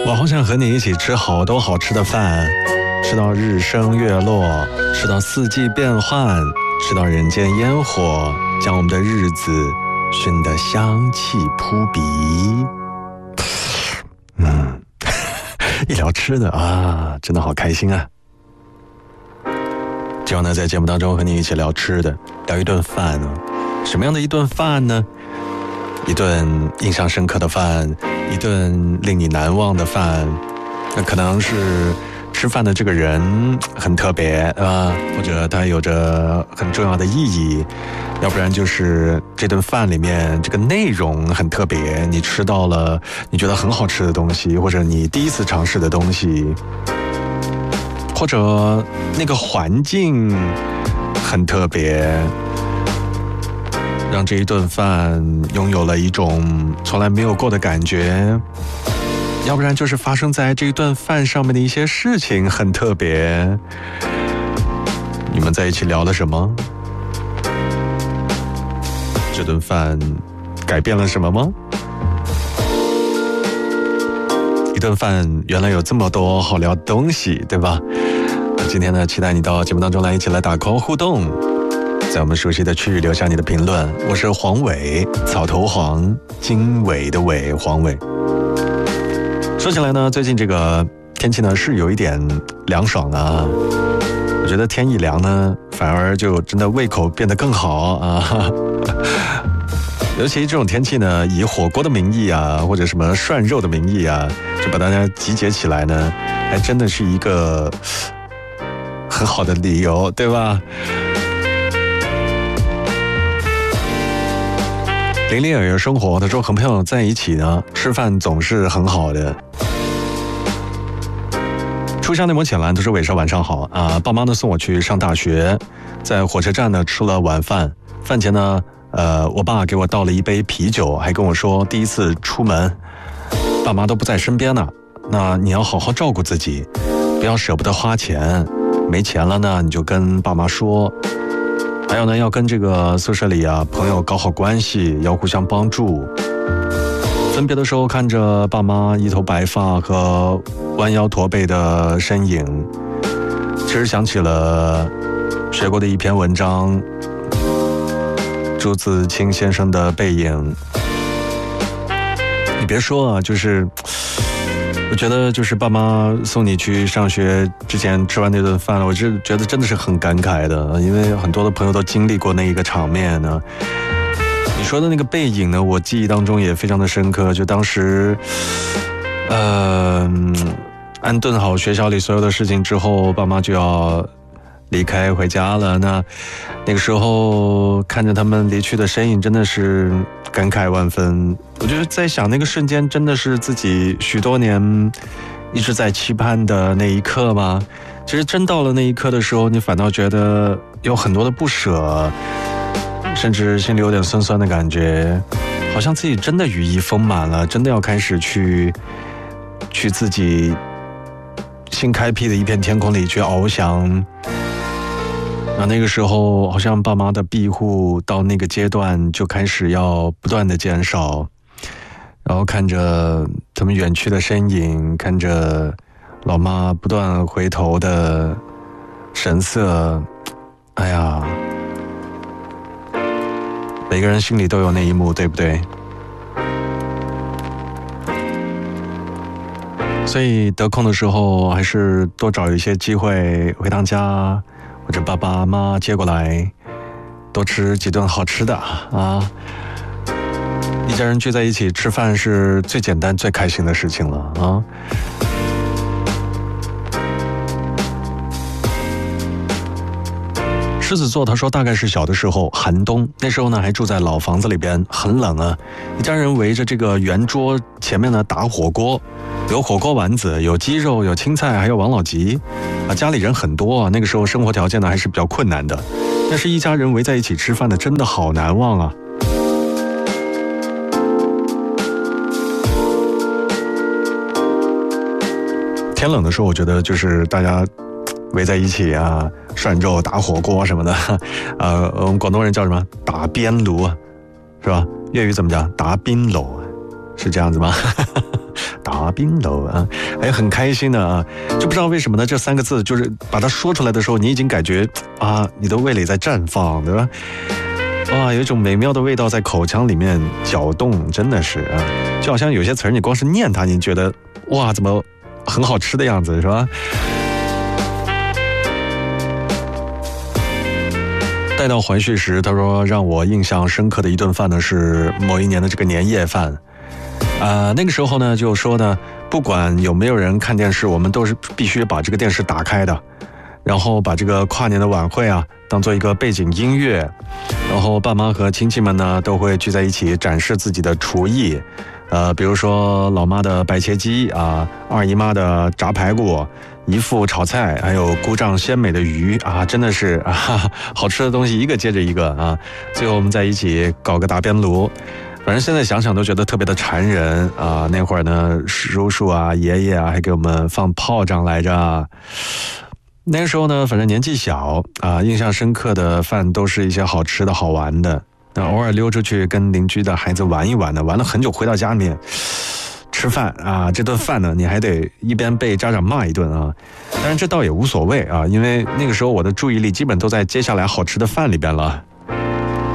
我好想和你一起吃好多好吃的饭，吃到日升月落，吃到四季变换，吃到人间烟火，将我们的日子熏得香气扑鼻。一聊吃的啊，真的好开心啊！今晚呢，在节目当中和你一起聊吃的，聊一顿饭呢。什么样的一顿饭呢？一顿印象深刻的饭，一顿令你难忘的饭。那可能是吃饭的这个人很特别或者他有着很重要的意义，要不然就是这顿饭里面这个内容很特别，你吃到了你觉得很好吃的东西，或者你第一次尝试的东西，或者那个环境很特别，让这一顿饭拥有了一种从来没有过的感觉。要不然就是发生在这一顿饭上面的一些事情很特别。你们在一起聊了什么？这顿饭改变了什么吗？一顿饭原来有这么多好聊的东西，对吧？今天呢，期待你到节目当中来，一起来打 call 互动，在我们熟悉的区域留下你的评论。我是黄伟，草头黄，经纬的纬，黄伟。说起来呢，最近这个天气呢是有一点凉爽啊。我觉得天一凉呢，反而就真的胃口变得更好啊。尤其这种天气呢，以火锅的名义啊，或者什么涮肉的名义啊，就把大家集结起来呢，还真的是一个很好的理由，对吧？林林有有生活，他说和朋友在一起呢，吃饭总是很好的。初夏内蒙浅蓝，他说伟少晚上好啊，爸妈呢送我去上大学，在火车站呢吃了晚饭，饭前呢我爸给我倒了一杯啤酒，还跟我说第一次出门爸妈都不在身边呢，那你要好好照顾自己，不要舍不得花钱，没钱了呢你就跟爸妈说，还有呢要跟这个宿舍里啊朋友搞好关系，要互相帮助。分别的时候看着爸妈一头白发和弯腰驼背的身影，其实想起了学过的一篇文章，朱自清先生的背影。你别说啊，就是我觉得就是爸妈送你去上学之前吃完那顿饭了，我是觉得真的是很感慨的，因为很多的朋友都经历过那一个场面呢。你说的那个背影呢，我记忆当中也非常的深刻，就当时安顿好学校里所有的事情之后，爸妈就要离开回家了，那个时候看着他们离去的身影，真的是感慨万分。我就在想，那个瞬间真的是自己许多年一直在期盼的那一刻吗？其实真到了那一刻的时候，你反倒觉得有很多的不舍，甚至心里有点酸酸的感觉，好像自己真的羽翼丰满了，真的要开始去自己新开辟的一片天空里去翱翔。那个时候好像爸妈的庇护到那个阶段就开始要不断的减少，然后看着他们远去的身影，看着老妈不断回头的神色，哎呀，每个人心里都有那一幕，对不对？所以得空的时候还是多找一些机会回趟家，或者爸爸妈接过来，多吃几顿好吃的啊！一家人聚在一起吃饭是最简单最开心的事情了啊！狮子座他说大概是小的时候寒冬，那时候呢还住在老房子里边，很冷啊，一家人围着这个圆桌前面呢打火锅，有火锅丸子，有鸡肉，有青菜，还有王老吉啊，家里人很多啊，那个时候生活条件呢还是比较困难的，但是一家人围在一起吃饭的真的好难忘啊。天冷的时候我觉得就是大家围在一起啊，涮肉打火锅什么的，我们广东人叫什么打边炉啊，是吧？粤语怎么讲？打边炉是这样子吗？打打冰楼啊，哎，很开心的啊，就不知道为什么呢？这3个字就是把它说出来的时候，你已经感觉啊，你的味蕾在绽放，对吧？哇，有一种美妙的味道在口腔里面搅动，真的是啊，就好像有些词儿你光是念它，你觉得哇，怎么很好吃的样子，是吧？带到环叙时，他说让我印象深刻的一顿饭呢是某一年的这个年夜饭，那个时候呢就说呢，不管有没有人看电视，我们都是必须把这个电视打开的，然后把这个跨年的晚会啊当做一个背景音乐，然后爸妈和亲戚们呢都会聚在一起展示自己的厨艺，比如说老妈的白切鸡啊，二姨妈的炸排骨。姨父炒菜，还有姑丈鲜美的鱼啊，真的是好吃的东西一个接着一个啊。最后我们在一起搞个打边炉，反正现在想想都觉得特别的馋人啊。那会儿呢，叔叔啊、爷爷啊还给我们放炮仗来着。那个时候呢，反正年纪小啊，印象深刻的饭都是一些好吃的好玩的。那偶尔溜出去跟邻居的孩子玩一玩呢，玩了很久，回到家里面。吃饭啊，这顿饭呢，你还得一边被家长骂一顿啊。当然这倒也无所谓啊，因为那个时候我的注意力基本都在接下来好吃的饭里边了。